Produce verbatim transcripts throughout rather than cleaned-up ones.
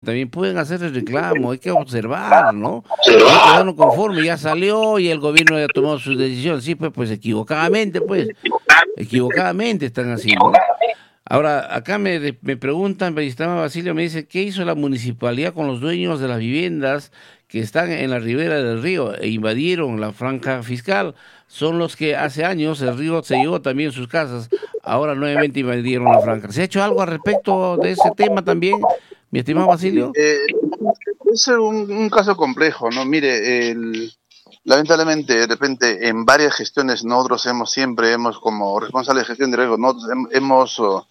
también pueden hacer el reclamo, hay que observar, ¿no? No quedarnos conforme, ya salió y el gobierno ya tomó su decisión, sí, pues, pues equivocadamente, pues, equivocadamente están así, ¿no? Ahora, acá me, me preguntan, Sistema Basilio me dice, ¿qué hizo la municipalidad con los dueños de las viviendas que están en la ribera del río e invadieron la franja fiscal? Son los que hace años el río se llevó también sus casas, ahora nuevamente invadieron la franja. ¿Se ha hecho algo al respecto de ese tema también, mi estimado Basilio? Eh, es un, un caso complejo, ¿no? Mire, el, lamentablemente, de repente, en varias gestiones, nosotros hemos siempre, hemos como responsables de gestión de riesgos, nosotros hem- hemos oh,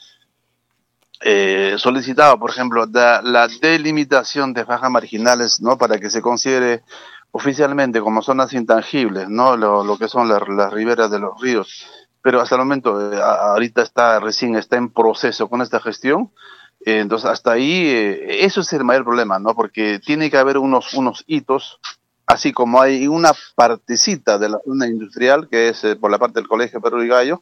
eh, solicitado, por ejemplo, da- la delimitación de franjas marginales, ¿no? Para que se considere oficialmente como zonas intangibles, ¿no? Lo, lo que son las, las riberas de los ríos. Pero hasta el momento, eh, a- ahorita está, recién está en proceso con esta gestión. Eh, entonces, hasta ahí, eh, eso es el mayor problema, ¿no? Porque tiene que haber unos, unos hitos, así como hay una partecita de la zona industrial, que es eh, por la parte del Colegio Perú y Gallo,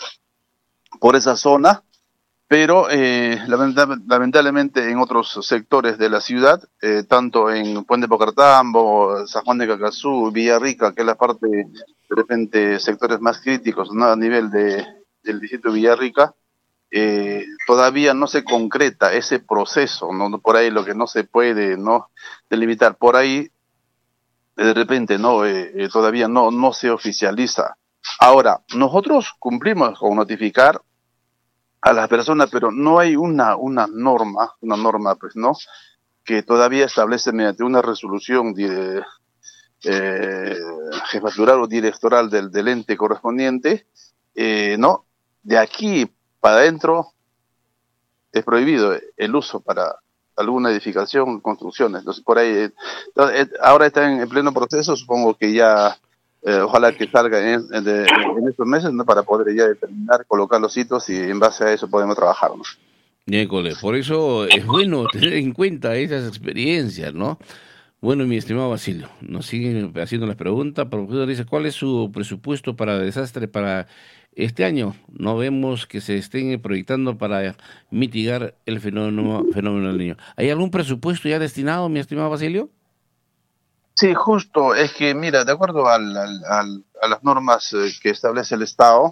por esa zona, pero eh, lamenta- lamentablemente en otros sectores de la ciudad, eh, tanto en Puente Pocartambo, San Juan de Cacazú, Villarrica, que es la parte, de repente, sectores más críticos, ¿no? A nivel de, del distrito de Villarrica, eh, todavía no se concreta ese proceso, ¿no? Por ahí lo que no se puede, ¿no? Delimitar, por ahí de repente no, eh, eh, todavía no, no se oficializa. Ahora, nosotros cumplimos con notificar a las personas, pero no hay una, una norma, una norma, pues, ¿no? Que todavía establece mediante una resolución de, eh, jefatural o directoral del, del ente correspondiente, eh, ¿no? De aquí para adentro es prohibido el uso para alguna edificación, construcciones. Entonces, por ahí, eh, entonces, eh, ahora está en, en pleno proceso, supongo que ya, eh, ojalá que salga en, en, de- en estos meses, ¿no? Para poder ya determinar, colocar los hitos y en base a eso podemos trabajar, ¿no? Miércoles, por eso es bueno tener en cuenta esas experiencias, ¿no? Bueno, mi estimado Basilio, nos siguen haciendo las preguntas. Profesor dice, ¿cuál es su presupuesto para desastre para este año? No vemos que se estén proyectando para mitigar el fenómeno, fenómeno del niño. ¿Hay algún presupuesto ya destinado, mi estimado Basilio? Sí, justo, es que mira, de acuerdo al, al- al- a las normas eh, que establece el Estado,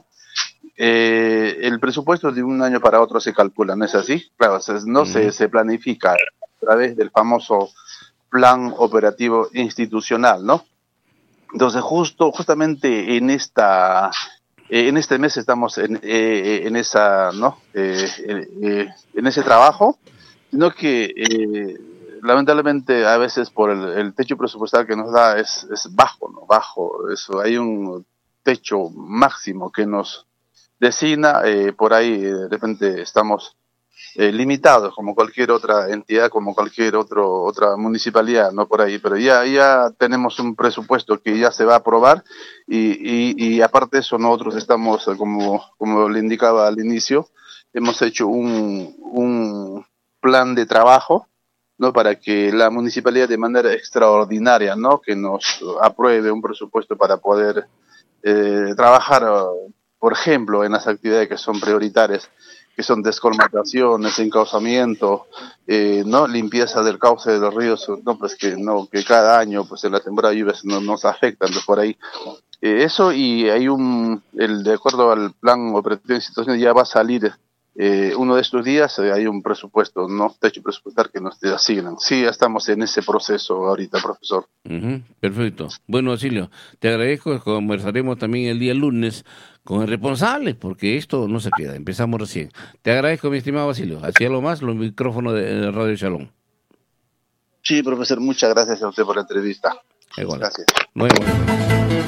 eh, el presupuesto de un año para otro se calcula, ¿no es así? Claro, se- no se, Ujú. se planifica a través del famoso plan operativo institucional, ¿no? Entonces, justo, justamente en esta, eh, en este mes estamos en, eh, en esa, ¿no? Eh, eh, eh, en ese trabajo, sino que eh, lamentablemente a veces por el, el techo presupuestal que nos da es, es bajo, ¿no? Bajo, eso, hay un techo máximo que nos designa, eh, por ahí eh, de repente estamos eh, limitados como cualquier otra entidad, como cualquier otro, otra municipalidad, no por ahí, pero ya, ya tenemos un presupuesto que ya se va a aprobar y, y, y aparte de eso nosotros estamos, eh, como, como le indicaba al inicio, hemos hecho un, un plan de trabajo, ¿no? Para que la municipalidad de manera extraordinaria, ¿no? Que nos apruebe un presupuesto para poder eh, trabajar, eh, por ejemplo, en las actividades que son prioritarias, que son descolmataciones, encauzamiento, eh, no limpieza del cauce de los ríos, no pues que no que cada año pues en la temporada de lluvias no, nos afectan pues, por ahí. Eh, eso y hay un, el, de acuerdo al plan operativo de instituciones ya va a salir eh, uno de estos días, eh, hay un presupuesto, no techo presupuestal que nos asignan. Sí, ya estamos en ese proceso ahorita, profesor. Ujú, perfecto. Bueno, Basilio, te agradezco. Conversaremos también el día lunes con el responsable, porque esto no se queda. Empezamos recién. Te agradezco, mi estimado Basilio. Hacia lo más, los micrófonos de Radio Shalom. Sí, profesor, muchas gracias a usted por la entrevista. Igual. Gracias. Nos vemos.